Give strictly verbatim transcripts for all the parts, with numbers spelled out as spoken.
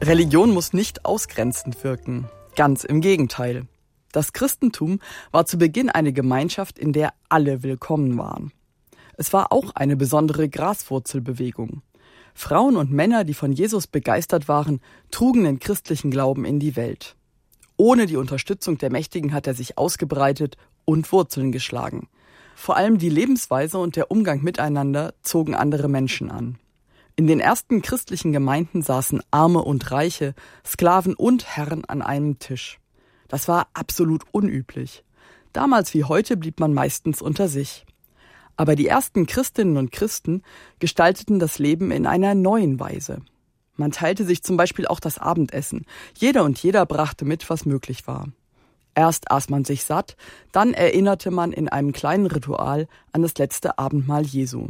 Religion muss nicht ausgrenzend wirken. Ganz im Gegenteil. Das Christentum war zu Beginn eine Gemeinschaft, in der alle willkommen waren. Es war auch eine besondere Graswurzelbewegung. Frauen und Männer, die von Jesus begeistert waren, trugen den christlichen Glauben in die Welt. Ohne die Unterstützung der Mächtigen hat er sich ausgebreitet und Wurzeln geschlagen. Vor allem die Lebensweise und der Umgang miteinander zogen andere Menschen an. In den ersten christlichen Gemeinden saßen Arme und Reiche, Sklaven und Herren an einem Tisch. Das war absolut unüblich. Damals wie heute blieb man meistens unter sich. Aber die ersten Christinnen und Christen gestalteten das Leben in einer neuen Weise. Man teilte sich zum Beispiel auch das Abendessen. Jeder und jeder brachte mit, was möglich war. Erst aß man sich satt, dann erinnerte man in einem kleinen Ritual an das letzte Abendmahl Jesu.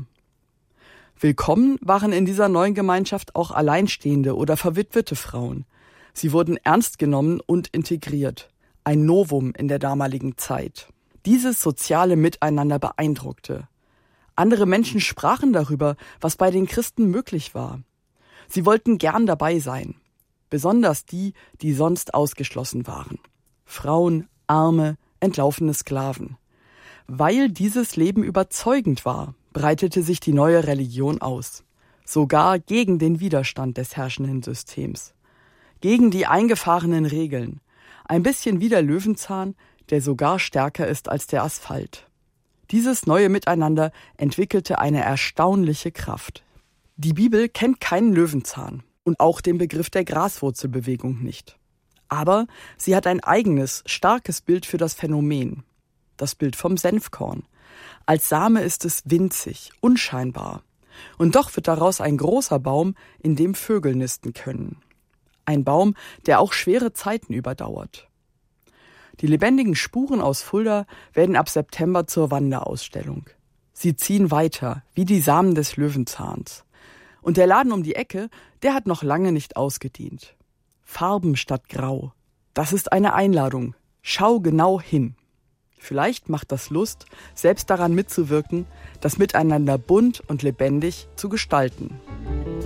Willkommen waren in dieser neuen Gemeinschaft auch alleinstehende oder verwitwete Frauen. Sie wurden ernst genommen und integriert. Ein Novum in der damaligen Zeit. Dieses soziale Miteinander beeindruckte. Andere Menschen sprachen darüber, was bei den Christen möglich war. Sie wollten gern dabei sein. Besonders die, die sonst ausgeschlossen waren. Frauen, Arme, entlaufene Sklaven. Weil dieses Leben überzeugend war, breitete sich die neue Religion aus. Sogar gegen den Widerstand des herrschenden Systems. Gegen die eingefahrenen Regeln. Ein bisschen wie der Löwenzahn, der sogar stärker ist als der Asphalt. Dieses neue Miteinander entwickelte eine erstaunliche Kraft. Die Bibel kennt keinen Löwenzahn und auch den Begriff der Graswurzelbewegung nicht. Aber sie hat ein eigenes, starkes Bild für das Phänomen. Das Bild vom Senfkorn. Als Same ist es winzig, unscheinbar. Und doch wird daraus ein großer Baum, in dem Vögel nisten können. Ein Baum, der auch schwere Zeiten überdauert. Die lebendigen Spuren aus Fulda werden ab September zur Wanderausstellung. Sie ziehen weiter, wie die Samen des Löwenzahns. Und der Laden um die Ecke, der hat noch lange nicht ausgedient. Farben statt Grau. Das ist eine Einladung. Schau genau hin. Vielleicht macht das Lust, selbst daran mitzuwirken, das Miteinander bunt und lebendig zu gestalten.